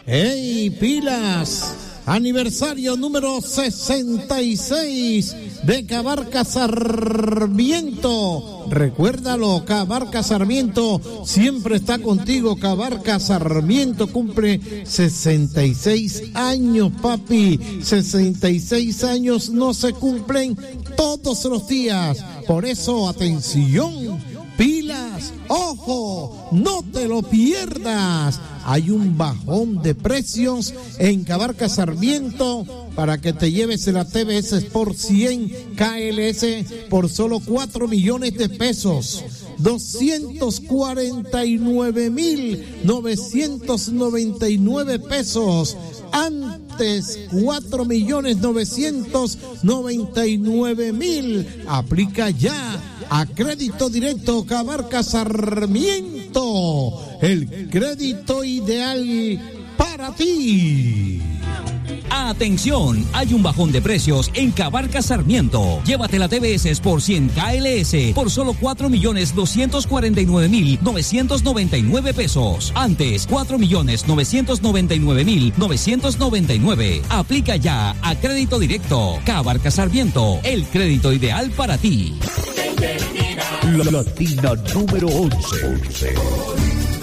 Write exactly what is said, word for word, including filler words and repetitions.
¡Ey, pilas! Aniversario número sesenta y seis de Cabarca Sarmiento. Recuérdalo, Cabarca Sarmiento siempre está contigo. Cabarca Sarmiento cumple sesenta y seis años, papi. sesenta y seis años no se cumplen todos los días. Por eso, atención, pilas, ojo, no te lo pierdas. Hay un bajón de precios en Cabarca Sarmiento para que te lleves la T V S Sport cien K L S por solo cuatro millones de pesos. doscientos cuarenta y nueve mil novecientos noventa y nueve pesos. Antes, cuatro millones novecientos noventa y nueve mil. Aplica ya a crédito directo Cabarca Sarmiento. El crédito ideal para ti. Atención, hay un bajón de precios en Cabarca Sarmiento. Llévate la T V S por cien K L S por solo cuatro millones doscientos cuarenta y nueve mil novecientos noventa y nueve pesos. Antes, cuatro millones novecientos noventa y nueve mil novecientos noventa y nueve. Aplica ya a crédito directo. Cabarca Sarmiento, el crédito ideal para ti. Latina número once.